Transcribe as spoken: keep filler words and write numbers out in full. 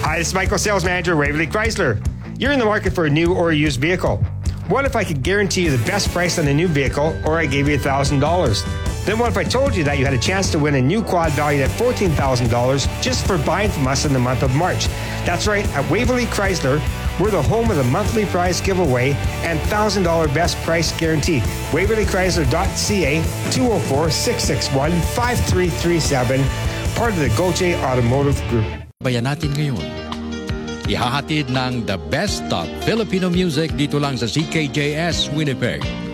Hi, this is Michael, Sales Manager, Waverly Chrysler. You're in the market for a new or a used vehicle. What if I could guarantee you the best price on a new vehicle, or I gave you one thousand dollars? Then what if I told you that you had a chance to win a new quad valued at fourteen thousand dollars just for buying from us in the month of March? That's right, at Waverly Chrysler, we're the home of the monthly prize giveaway and one thousand dollars best price guarantee. Waverly Chrysler dot C A, two oh four, six six one, five three three seven, part of the Goche Automotive Group. Bayan natin ngayon. Ihahatid ng the best of Filipino music dito lang sa C K J S Winnipeg.